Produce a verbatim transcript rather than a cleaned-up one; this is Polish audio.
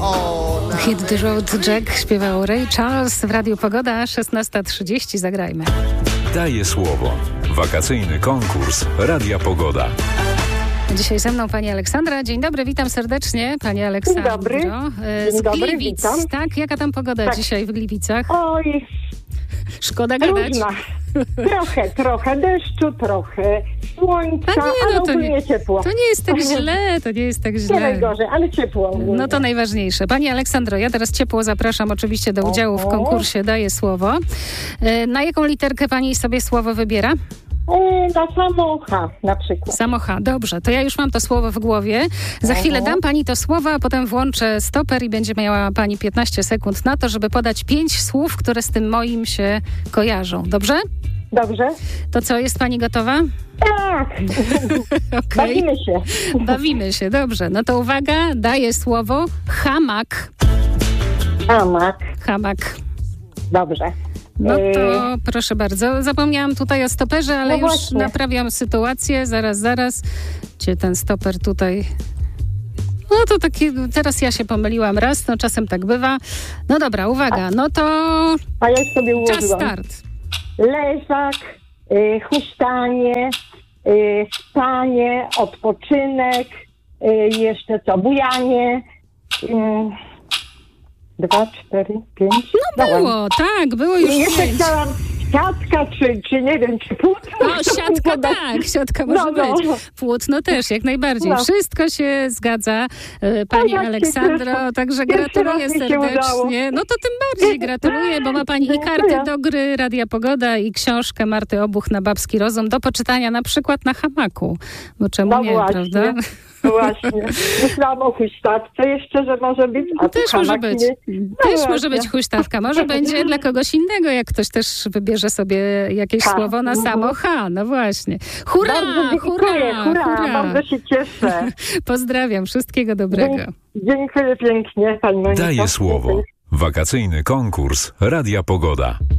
Hit The Road Jack śpiewał Ray Charles w Radiu Pogoda, szesnasta trzydzieści, zagrajmy. Daję słowo. Wakacyjny konkurs Radia Pogoda. Dzisiaj ze mną pani Aleksandra. Dzień dobry, witam serdecznie pani Aleksandro. Dzień dobry. Z Dzień dobry, Gliwic, witam. tak? Jaka tam pogoda tak. dzisiaj w Gliwicach? Oj, Szkoda gadać. różna. Trochę, trochę deszczu, trochę słońca, A nie, ale no to ogólnie nie, ciepło. to nie jest tak źle, to nie jest tak Nie źle. najgorzej, ale ciepło ogólnie. No to najważniejsze. Pani Aleksandro, ja teraz ciepło zapraszam oczywiście do udziału w konkursie Daję Słowo. Na jaką literkę pani sobie słowo wybiera? E, na samo H na przykład. Samo H, dobrze. To ja już mam to słowo w głowie. Za Aha. chwilę dam pani to słowo, a potem włączę stoper i będzie miała pani piętnaście sekund na to, żeby podać pięć słów, które z tym moim się kojarzą. Dobrze? Dobrze? To co, jest pani gotowa? Tak. Okay. Bawimy się. Bawimy się, dobrze. No to uwaga, daję słowo hamak. Hamak. Hamak. Dobrze. No to proszę bardzo. Zapomniałam tutaj o stoperze, ale No już właśnie. naprawiam sytuację. Zaraz, zaraz. Gdzie ten stoper tutaj... No to taki, teraz ja się pomyliłam raz, no czasem tak bywa. No dobra, uwaga, no to A ja już sobie czas ułożyłam. start. Leżak, y, huśtanie, y, spanie, odpoczynek, y, jeszcze co, bujanie. Y, dwa, cztery, pięć. No było, tak, było już I jeszcze pięć. chciałam siatka, czy, czy nie wiem, czy płótno. No siatka tak, siatka może No, no. być. Płótno też, jak najbardziej. No. Wszystko się zgadza, e, pani No, ja się Aleksandro, cieszę. także Jeszcze gratuluję raz mi się udało. serdecznie. No to tym bardziej gratuluję, bo ma pani i karty Dziękuję. do gry Radia Pogoda i książkę Marty Obuch na babski rozum do poczytania na przykład na hamaku. Bo czemu No nie, właśnie. prawda? Właśnie. Myślałam o huśtawce jeszcze, że może być. A tu Też może hamak być. nie- Też właśnie. może być huśtawka. Może będzie dla kogoś innego, jak ktoś też wybierze sobie jakieś H. słowo na samo H. No właśnie. Hurra, Bardzo dziękuję, hurra, hurra, hurra. bardzo się cieszę. Pozdrawiam, wszystkiego dobrego. Dziękuję pięknie, pani Moniko. Daję słowo. Wakacyjny konkurs Radia Pogoda.